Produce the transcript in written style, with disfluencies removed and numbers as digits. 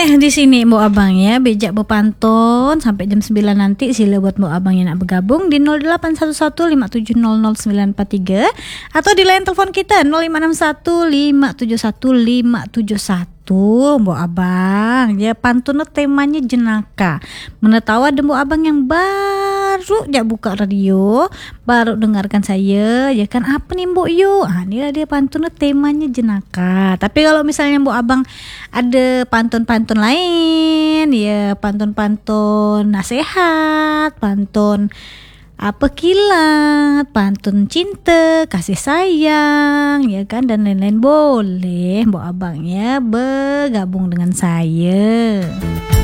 di sini Mbok Abang ya, bejak berpantun sampai jam 9 nanti. Sila buat Mbok Abang yang nak bergabung di 081157000943 atau di line telepon kita 0561571571. Mbok Abang ya, pantun temanya jenaka. Mana tahu ada Mbok Abang yang baru jak buka radio, baru dengarkan saya ya kan, apa nih Mbok yuk. Inilah dia pantun temanya jenaka. Tapi kalau misalnya Mbok Abang ada pantun-pantun lain ya, pantun-pantun nasihat, pantun apa kilat, pantun cinta, kasih sayang ya kan, dan lain-lain, boleh Mbok Abang ya bergabung dengan saya.